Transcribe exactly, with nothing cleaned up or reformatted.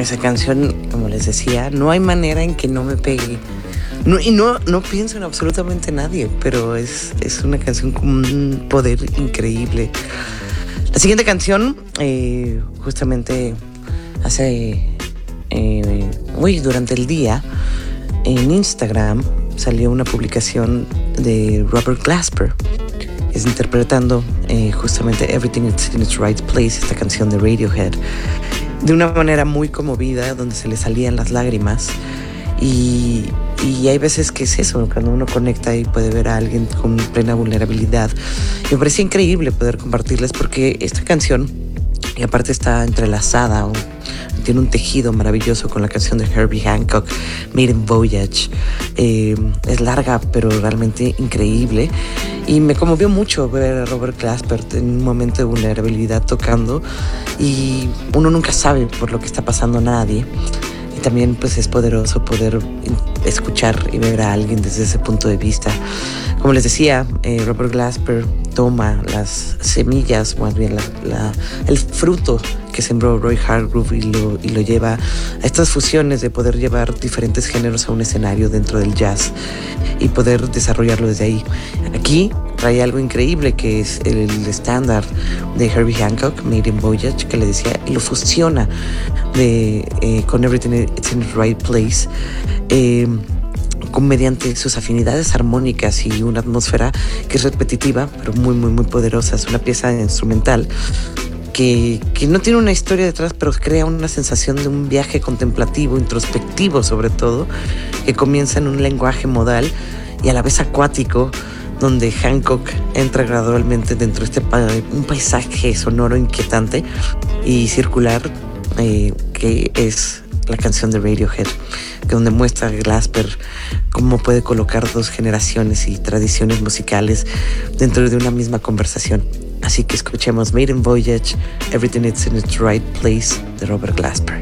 esa canción, como les decía, no hay manera en que no me pegue. No, y no, no pienso en absolutamente nadie, pero es, es una canción con un poder increíble. La siguiente canción, eh, justamente hace, eh, hoy durante el día, en Instagram salió una publicación de Robert Glasper. Es interpretando eh, justamente Everything Is in Its Right Place, esta canción de Radiohead, de una manera muy conmovida, donde se le salían las lágrimas. Y, y hay veces que es eso, cuando uno conecta y puede ver a alguien con plena vulnerabilidad. Y me parecía increíble poder compartirles porque esta canción, y aparte está entrelazada, o tiene un tejido maravilloso con la canción de Herbie Hancock, Maiden Voyage. Eh, es larga, pero realmente increíble. Y me conmovió mucho ver a Robert Glasper en un momento de vulnerabilidad tocando. Y uno nunca sabe por lo que está pasando nadie. Y también pues es poderoso poder escuchar y ver a alguien desde ese punto de vista. Como les decía, eh, Robert Glasper toma las semillas, más bien la, la, el fruto que sembró Roy Hargrove y lo, y lo lleva a estas fusiones de poder llevar diferentes géneros a un escenario dentro del jazz y poder desarrollarlo desde ahí. Aquí trae algo increíble que es el estándar de Herbie Hancock, Maiden Voyage, que le decía, y lo fusiona de, eh, con Everything Is in the Right Place, eh, con, mediante sus afinidades armónicas y una atmósfera que es repetitiva, pero muy, muy, muy poderosa. Es una pieza instrumental que, que no tiene una historia detrás, pero crea una sensación de un viaje contemplativo, introspectivo sobre todo, que comienza en un lenguaje modal y a la vez acuático, donde Hancock entra gradualmente dentro de este pa- un paisaje sonoro inquietante y circular, eh, que es la canción de Radiohead, que donde muestra a Glasper cómo puede colocar dos generaciones y tradiciones musicales dentro de una misma conversación. Así que escuchemos Maiden Voyage, Everything Is in Its Right Place, de Robert Glasper.